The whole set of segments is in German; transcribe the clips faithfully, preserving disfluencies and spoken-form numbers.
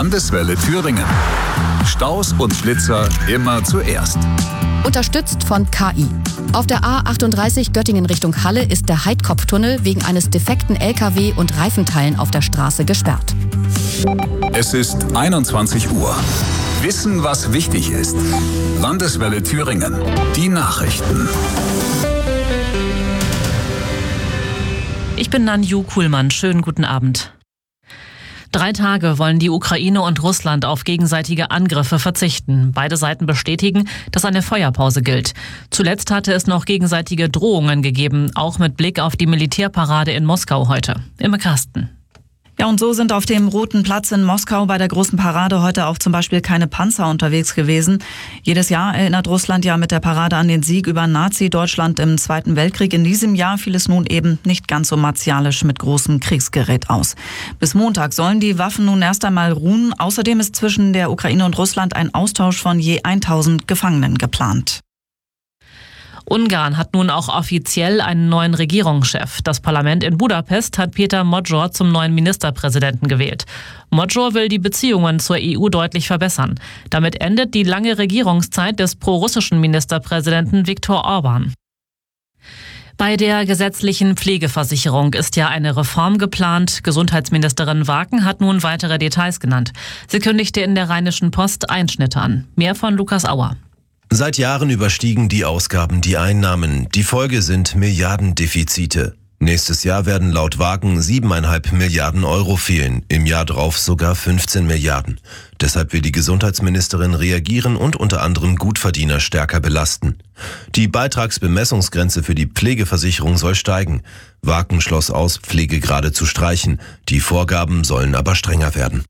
Landeswelle Thüringen. Staus und Blitzer immer zuerst. Unterstützt von K I. Auf der A achtunddreißig Göttingen Richtung Halle ist der Heidkopftunnel wegen eines defekten L K W und Reifenteilen auf der Straße gesperrt. Es ist einundzwanzig Uhr. Wissen, was wichtig ist. Landeswelle Thüringen. Die Nachrichten. Ich bin Nanju Kuhlmann. Schönen guten Abend. Drei Tage wollen die Ukraine und Russland auf gegenseitige Angriffe verzichten. Beide Seiten bestätigen, dass eine Feuerpause gilt. Zuletzt hatte es noch gegenseitige Drohungen gegeben, auch mit Blick auf die Militärparade in Moskau heute. Imme Karsten. Ja, und so sind auf dem Roten Platz in Moskau bei der großen Parade heute auch zum Beispiel keine Panzer unterwegs gewesen. Jedes Jahr erinnert Russland ja mit der Parade an den Sieg über Nazi-Deutschland im Zweiten Weltkrieg. In diesem Jahr fiel es nun eben nicht ganz so martialisch mit großem Kriegsgerät aus. Bis Montag sollen die Waffen nun erst einmal ruhen. Außerdem ist zwischen der Ukraine und Russland ein Austausch von je tausend Gefangenen geplant. Ungarn hat nun auch offiziell einen neuen Regierungschef. Das Parlament in Budapest hat Péter Magyar zum neuen Ministerpräsidenten gewählt. Magyar will die Beziehungen zur E U deutlich verbessern. Damit endet die lange Regierungszeit des prorussischen Ministerpräsidenten Viktor Orbán. Bei der gesetzlichen Pflegeversicherung ist ja eine Reform geplant. Gesundheitsministerin Waken hat nun weitere Details genannt. Sie kündigte in der Rheinischen Post Einschnitte an. Mehr von Lukas Auer. Seit Jahren überstiegen die Ausgaben die Einnahmen. Die Folge sind Milliardendefizite. Nächstes Jahr werden laut Wagen siebeneinhalb Milliarden Euro fehlen, im Jahr drauf sogar fünfzehn Milliarden. Deshalb will die Gesundheitsministerin reagieren und unter anderem Gutverdiener stärker belasten. Die Beitragsbemessungsgrenze für die Pflegeversicherung soll steigen. Wagen schloss aus, Pflegegrade zu streichen. Die Vorgaben sollen aber strenger werden.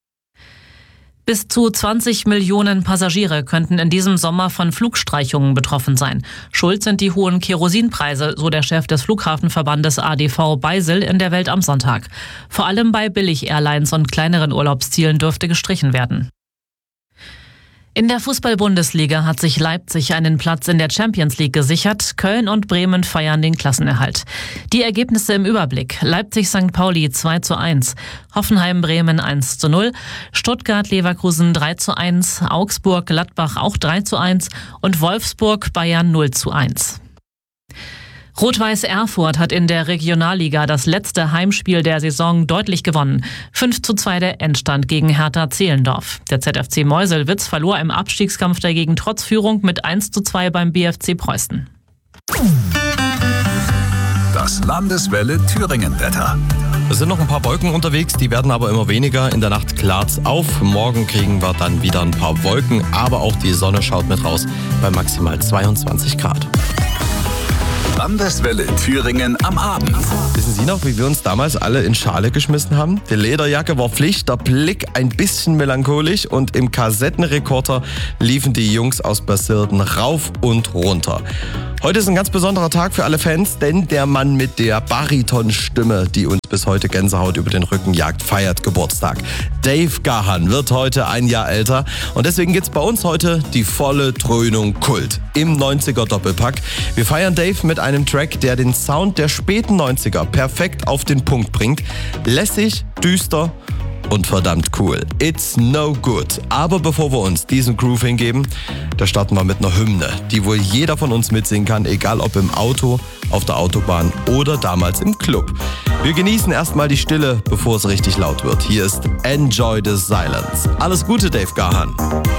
Bis zu zwanzig Millionen Passagiere könnten in diesem Sommer von Flugstreichungen betroffen sein. Schuld sind die hohen Kerosinpreise, so der Chef des Flughafenverbandes A D V Beisel in der Welt am Sonntag. Vor allem bei Billig-Airlines und kleineren Urlaubszielen dürfte gestrichen werden. In der Fußball-Bundesliga hat sich Leipzig einen Platz in der Champions League gesichert. Köln und Bremen feiern den Klassenerhalt. Die Ergebnisse im Überblick: Leipzig-Sankt Pauli zwei zu eins, Hoffenheim-Bremen eins zu null, Stuttgart-Leverkusen drei zu eins, Augsburg-Gladbach auch drei zu eins und Wolfsburg-Bayern null zu eins. Rot-Weiß Erfurt hat in der Regionalliga das letzte Heimspiel der Saison deutlich gewonnen. fünf zu zwei der Endstand gegen Hertha Zehlendorf. Der Z F C Meuselwitz verlor im Abstiegskampf dagegen trotz Führung mit eins zu zwei beim B F C Preußen. Das Landeswelle Thüringen-Wetter. Es sind noch ein paar Wolken unterwegs, die werden aber immer weniger. In der Nacht klart's auf. Morgen kriegen wir dann wieder ein paar Wolken, aber auch die Sonne schaut mit raus bei maximal zweiundzwanzig Grad. Landeswelle Thüringen am Abend. Wissen Sie noch, wie wir uns damals alle in Schale geschmissen haben? Die Lederjacke war Pflicht, der Blick ein bisschen melancholisch und im Kassettenrekorder liefen die Jungs aus Basirden rauf und runter. Heute ist ein ganz besonderer Tag für alle Fans, denn der Mann mit der Baritonstimme, die uns bis heute Gänsehaut über den Rücken jagt, feiert Geburtstag. Dave Gahan wird heute ein Jahr älter und deswegen gibt's bei uns heute die volle Dröhnung Kult im neunziger Doppelpack. Wir feiern Dave mit einem Track, der den Sound der späten neunziger perfekt auf den Punkt bringt. Lässig, düster und verdammt cool. It's no good. Aber bevor wir uns diesen Groove hingeben, da starten wir mit einer Hymne, die wohl jeder von uns mitsingen kann, egal ob im Auto, auf der Autobahn oder damals im Club. Wir genießen erstmal die Stille, bevor es richtig laut wird. Hier ist Enjoy the Silence. Alles Gute, Dave Gahan.